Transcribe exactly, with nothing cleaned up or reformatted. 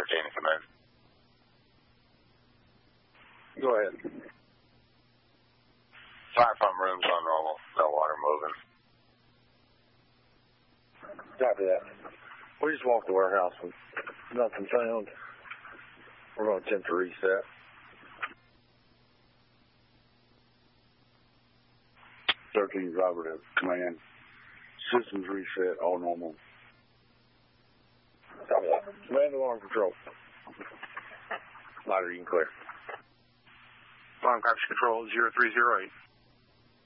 thirteen, command. Go ahead. Fire pump room's on normal. No water moving. Copy that. We just walked the warehouse and nothing found. We're going to attempt to reset. thirteen driver to command. Systems reset, all normal. Copy that. Command alarm control. Ladder, you can clear. Alarm capture control, zero three zero eight.